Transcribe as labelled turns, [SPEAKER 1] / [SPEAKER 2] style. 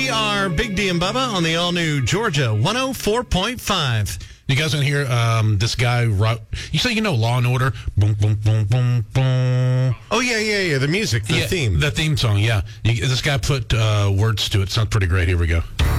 [SPEAKER 1] We are Big D and Bubba on the all-new Georgia 104.5.
[SPEAKER 2] You guys want to hear this guy? You say Law and Order? Boom, boom, boom, boom, boom.
[SPEAKER 1] Oh, yeah. The music, the theme.
[SPEAKER 2] The theme song, yeah. This guy put words to it. Sounds pretty great. Here we go.